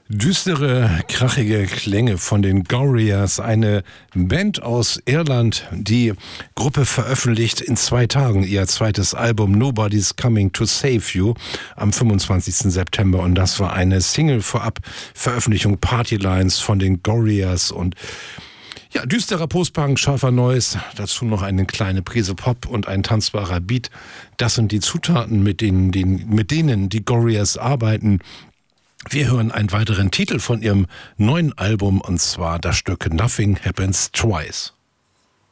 Düstere, krachige Klänge von den Gorillaz, eine Band aus Irland. Die Gruppe veröffentlicht in 2 Tagen ihr zweites Album Nobody's Coming to Save You am 25. September. Und das war eine Single-Vorab-Veröffentlichung, Party Lines von den Gorillaz. Und ja, düsterer Postpunk, scharfer Noise, dazu noch eine kleine Prise Pop und ein tanzbarer Beat. Das sind die Zutaten, mit denen die Gorillaz arbeiten. Wir hören einen weiteren Titel von ihrem neuen Album, und zwar das Stück Nothing Happens Twice.